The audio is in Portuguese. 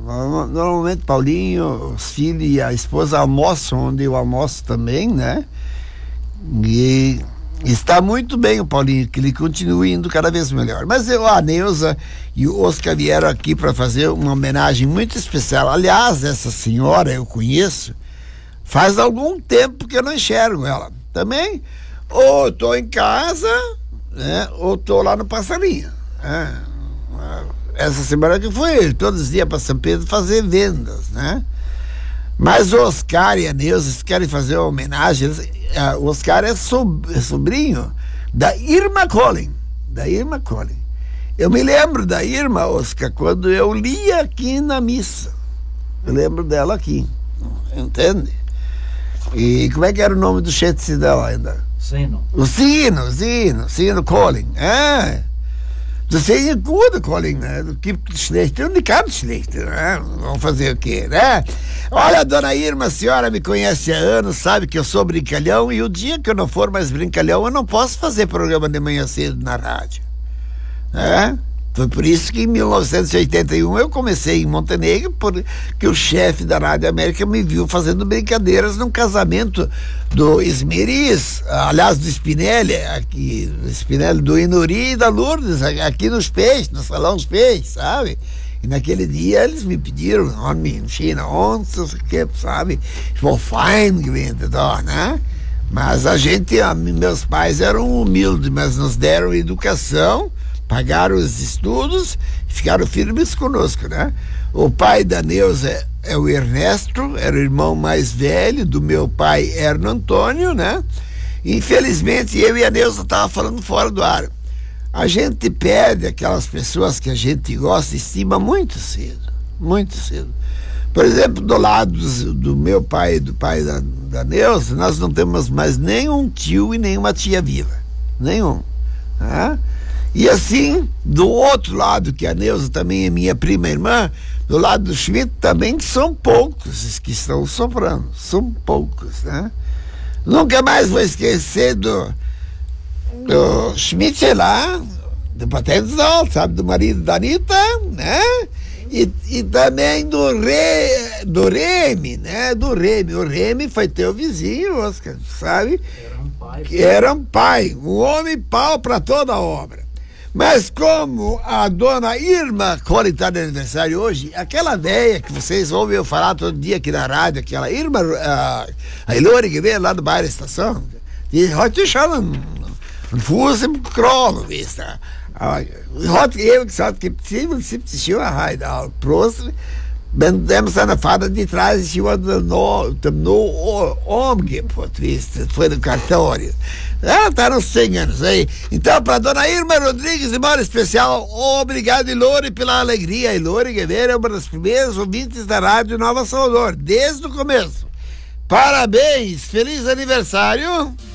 Normalmente Paulinho, os filhos e a esposa almoçam onde eu almoço também, né? E está muito bem o Paulinho, que ele continue indo cada vez melhor. Mas a Neuza e o Oscar vieram aqui para fazer uma homenagem muito especial. Aliás, essa senhora eu conheço faz algum tempo que eu não enxergo ela. Também, ou estou em casa, né? Ou estou lá no Passarinho. Essa semana que foi todos os dias para São Pedro fazer vendas, né? Mas o Oscar e a Neuza querem fazer uma homenagem. O Oscar é sobrinho da Irma Collin. Eu me lembro da Irma, Oscar, quando eu lia aqui na missa. Eu lembro dela aqui, entende? E como é que era o nome do chefe dela ainda? Sino. O Sino Collin. Das ist ja gut, Colin, né? Gibt schlechte und gibt schlechte, né? Vamos fazer o quê, né? Olha, dona Irma, a senhora me conhece há anos, sabe que eu sou brincalhão, e o dia que eu não for mais brincalhão, eu não posso fazer programa de manhã cedo na rádio, né? Foi por isso que em 1981 eu comecei em Montenegro, porque o chefe da Rádio América me viu fazendo brincadeiras num casamento do Esmeriz, aliás, do Spinelli, aqui, do Spinelli, do Inuri e da Lourdes, aqui nos Peixes, no Salão dos Peixes, sabe? E naquele dia eles me pediram, em China, sabe? Foi fein gewesen, né? Mas meus pais eram humildes, mas nos deram educação, pagaram os estudos e ficaram firmes conosco, né? O pai da Neuza é o Ernesto, era o irmão mais velho do meu pai, Erno Antônio, né? Infelizmente, eu e a Neuza estavam falando fora do ar. A gente perde aquelas pessoas que a gente gosta e estima muito cedo, muito cedo. Por exemplo, do lado do meu pai e do pai da Neuza, nós não temos mais nenhum tio e nenhuma tia viva, nenhum, né? E assim, do outro lado, que a Neuza também é minha prima irmã, do lado do Schmidt também, que são poucos os que estão sobrando, são poucos, né? Nunca mais vou esquecer do Schmidt lá, do Patentes Alto, sabe, do marido da Anitta, né? E também do Remy, né? Do Remy. O Remy foi teu vizinho, Oscar, sabe? Era um pai, um homem pau para toda a obra. Mas como a dona Irma Collin está de aniversário hoje, aquela velha que vocês ouvem eu falar todo dia aqui na rádio, aquela Irma, a Ilori que veio lá do bairro da estação, die heute schon ein Fuß im Kroll, wisst ihr. Hat eben gesagt, gibt 77 Jahre heute alt. Prost, wenn dem seine Vater die 30 Jahre dem no umgebracht, wisst ihr, foi no cartório. Ela está nos 100 anos aí. Então, para dona Irma Rodrigues, de modo especial, obrigado, Ilori, pela alegria. A Ilori Guevara é uma das primeiras ouvintes da Rádio Nova Salvador, desde o começo. Parabéns, feliz aniversário.